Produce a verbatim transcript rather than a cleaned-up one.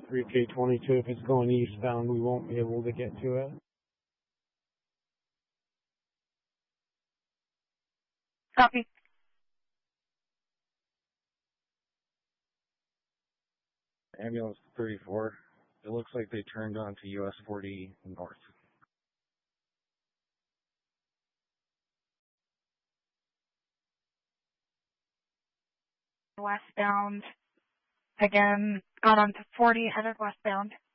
three K twenty-two. If it's going eastbound, we won't be able to get to it. Copy. Ambulance thirty-four. It looks like they turned onto U S forty north. Westbound. Again, got onto forty, headed westbound.